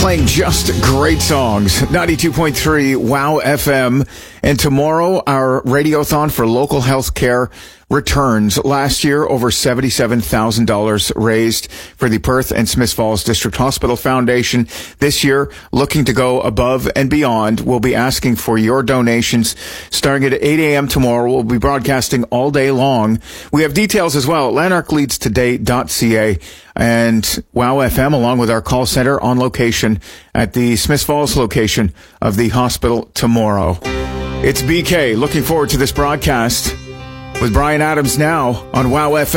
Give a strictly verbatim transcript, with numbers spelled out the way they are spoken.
Playing just great songs. ninety-two point three Wow F M. And tomorrow, our radiothon for local health care returns. Last year, over seventy-seven thousand dollars raised for the Perth and Smiths Falls District Hospital Foundation. This year, looking to go above and beyond. We'll be asking for your donations starting at eight a.m. tomorrow. We'll be broadcasting all day long. We have details as well at lanark leads today dot c a and Wow F M, along with our call center on location at the Smiths Falls location of the hospital tomorrow. It's B K. Looking forward to this broadcast with Brian Adams now on Wow F M.